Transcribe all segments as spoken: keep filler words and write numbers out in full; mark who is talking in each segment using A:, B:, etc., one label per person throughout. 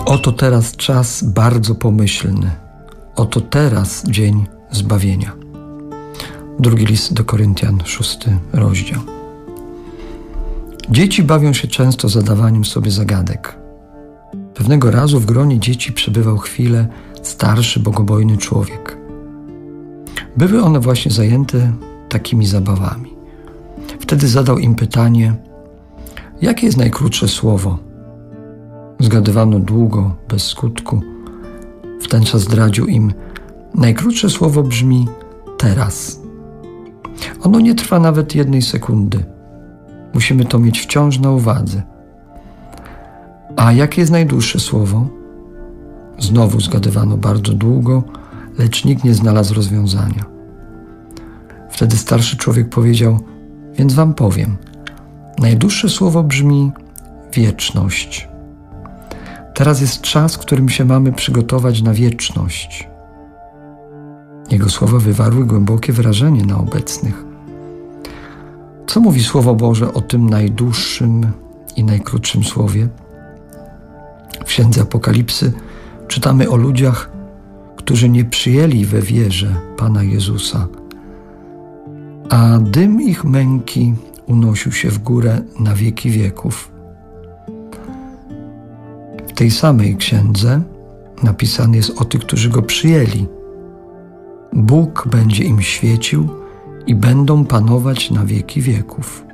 A: Oto teraz czas bardzo pomyślny. Oto teraz dzień zbawienia. Drugi list do Koryntian, szósty rozdział. Dzieci bawią się często zadawaniem sobie zagadek. Pewnego razu w gronie dzieci przebywał chwilę starszy, bogobojny człowiek. Były one właśnie zajęte takimi zabawami. Wtedy zadał im pytanie, jakie jest najkrótsze słowo? Zgadywano długo, bez skutku. W ten czas zdradził im, najkrótsze słowo brzmi teraz. Ono nie trwa nawet jednej sekundy. Musimy to mieć wciąż na uwadze. A jakie jest najdłuższe słowo? Znowu zgadywano bardzo długo, lecz nikt nie znalazł rozwiązania. Wtedy starszy człowiek powiedział, więc wam powiem, najdłuższe słowo brzmi wieczność. Teraz jest czas, w którym się mamy przygotować na wieczność. Jego słowa wywarły głębokie wrażenie na obecnych. Co mówi Słowo Boże o tym najdłuższym i najkrótszym słowie? W Księdze Apokalipsy czytamy o ludziach, którzy nie przyjęli we wierze Pana Jezusa, a dym ich męki unosił się w górę na wieki wieków. W tej samej księdze napisane jest o tych, którzy Go przyjęli. Bóg będzie im świecił i będą panować na wieki wieków.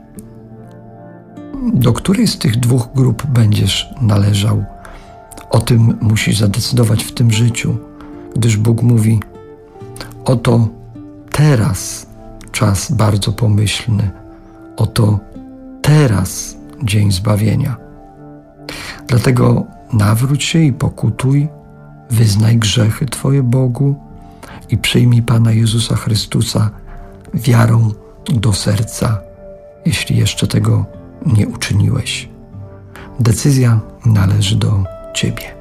A: Do której z tych dwóch grup będziesz należał? O tym musisz zadecydować w tym życiu, gdyż Bóg mówi, oto teraz czas bardzo pomyślny, oto teraz dzień zbawienia. Dlatego nawróć się i pokutuj, wyznaj grzechy Twoje Bogu i przyjmij Pana Jezusa Chrystusa wiarą do serca, jeśli jeszcze tego nie uczyniłeś. Decyzja należy do Ciebie.